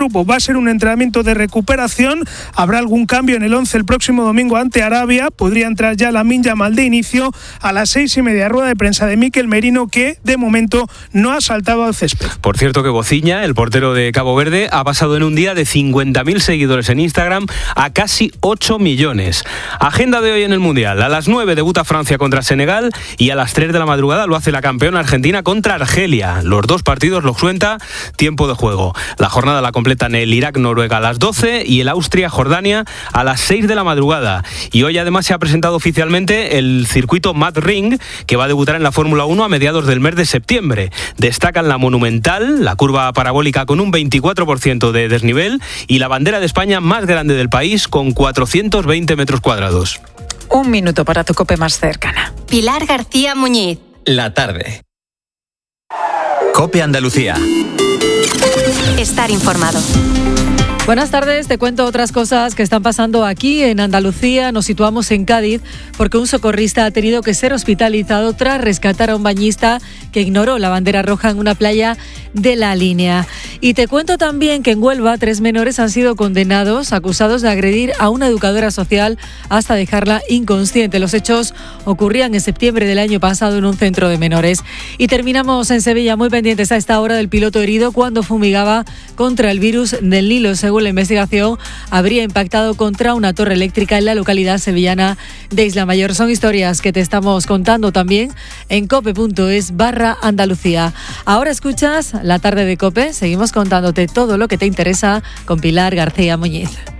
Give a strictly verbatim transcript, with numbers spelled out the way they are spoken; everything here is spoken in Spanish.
grupo. Va a ser un entrenamiento de recuperación. Habrá algún cambio en el once el próximo domingo ante Arabia. Podría entrar ya Lamine Yamal de inicio a las seis y media. Rueda de prensa de Mikel Merino, que de momento no ha saltado al césped. Por cierto que Bociña, el portero de Cabo Verde, ha pasado en un día de cincuenta mil seguidores en Instagram a casi ocho millones. Agenda de hoy en el Mundial. A las nueve debuta Francia contra Senegal y a las tres de la madrugada lo hace la campeona Argentina contra Argelia. Los dos partidos los cuenta tiempo de juego. La jornada la completan el Irak-Noruega a las doce y el Austria-Jordania a las seis de la madrugada. Y hoy además se ha presentado oficialmente el circuito Mad Ring, que va a debutar en la Fórmula uno a mediados del mes de septiembre. Destacan la Monumental, la curva parabólica con un veinticuatro por ciento de desnivel y la bandera de España más grande del país con cuatrocientos veinte metros cuadrados. Un minuto para tu COPE más cercana. Pilar García Muñiz. La tarde. COPE Andalucía. Estar informado. Buenas tardes, te cuento otras cosas que están pasando aquí en Andalucía. Nos situamos en Cádiz porque un socorrista ha tenido que ser hospitalizado tras rescatar a un bañista que ignoró la bandera roja en una playa de la Línea. Y te cuento también que en Huelva tres menores han sido condenados, acusados de agredir a una educadora social hasta dejarla inconsciente. Los hechos ocurrían en septiembre del año pasado en un centro de menores. Y terminamos en Sevilla, muy pendientes a esta hora del piloto herido cuando fumigaba contra el virus del Nilo. Según la investigación, habría impactado contra una torre eléctrica en la localidad sevillana de Isla Mayor. Son historias que te estamos contando también en cope.es barra Andalucía. Ahora escuchas La Tarde de COPE. Seguimos contándote todo lo que te interesa con Pilar García Muñiz.